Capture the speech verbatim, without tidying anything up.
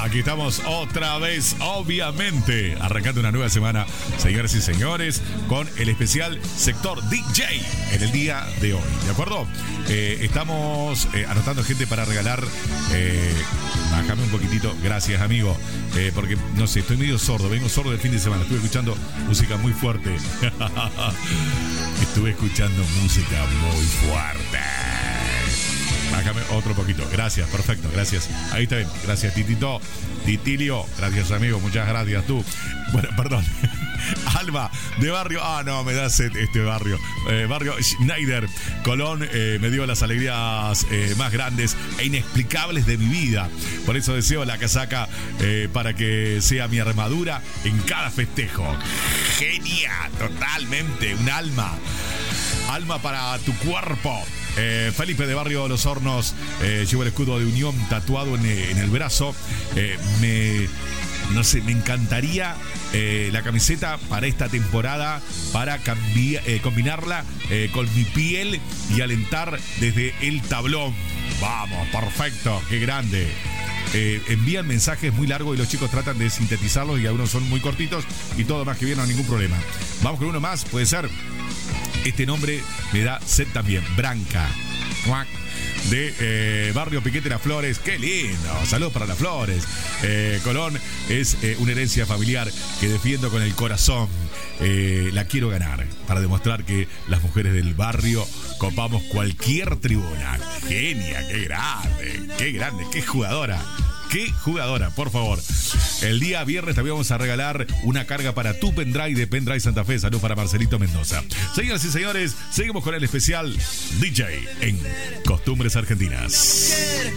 aquí estamos otra vez, obviamente, arrancando una nueva semana, señores y señores, con el especial sector D J en el día de hoy, ¿de acuerdo? Eh, estamos eh, anotando gente para regalar. Eh, bájame un poquitito, gracias, amigo, eh, porque no sé, estoy medio sordo, vengo sordo del fin de semana, estuve escuchando música muy fuerte. Estuve escuchando música muy fuerte. Bájame otro poquito. Gracias, perfecto, gracias. Ahí está bien. Gracias, Titito. Titilio. Gracias, amigo. Muchas gracias, tú. Bueno, perdón. Alba, de barrio. Ah, no, me da sed este barrio. Eh, barrio Schneider. Colón eh, me dio las alegrías eh, más grandes e inexplicables de mi vida. Por eso deseo la casaca eh, para que sea mi armadura en cada festejo. Genial, totalmente. Un alma. Alma para tu cuerpo. Eh, Felipe de Barrio Los Hornos, eh, llevo el escudo de Unión tatuado en, en el brazo. Eh, me, no sé, me encantaría eh, la camiseta para esta temporada, para cambi- eh, combinarla eh, con mi piel y alentar desde el tablón. Vamos, perfecto, qué grande. Eh, envían mensajes muy largos y los chicos tratan de sintetizarlos y algunos son muy cortitos y todo más que bien, no hay ningún problema. Vamos con uno más, puede ser. Este nombre me da sed también. Branca. De eh, Barrio Piquete Las Flores. ¡Qué lindo! Saludos para Las Flores. Eh, Colón es eh, una herencia familiar que defiendo con el corazón. Eh, la quiero ganar para demostrar que las mujeres del barrio copamos cualquier tribuna. Genia, qué grande, qué grande, qué jugadora. ¡Qué jugadora, por favor! El día viernes también vamos a regalar una carga para tu pendrive de Pendrive Santa Fe. Salud para Marcelito Mendoza. Señoras y señores, seguimos con el especial D J en Costumbres Argentinas.